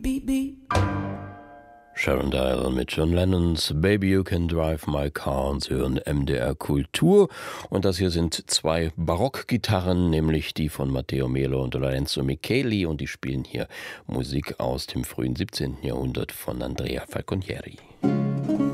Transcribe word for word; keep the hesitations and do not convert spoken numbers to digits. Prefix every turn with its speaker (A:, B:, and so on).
A: Beep, beep.
B: Sharon Dial mit John Lennons Baby You Can Drive My Car und Sie hören M D R Kultur. Und das hier sind zwei Barockgitarren, nämlich die von Matteo Melo und Lorenzo Micheli, und die spielen hier Musik aus dem frühen siebzehnten Jahrhundert von Andrea Falconieri.